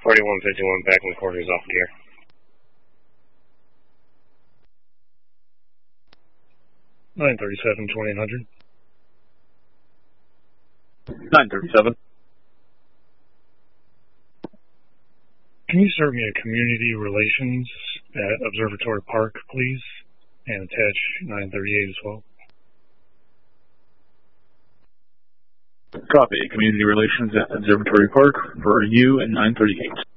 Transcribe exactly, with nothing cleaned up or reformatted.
forty-one fifty-one back in the quarters off the air. nine thirty-seven, twenty-eight hundred. nine thirty-seven. Can you serve me a community relations at Observatory Park, please? And attach nine thirty-eight as well. Copy. Community relations at Observatory Park for you and nine thirty-eight.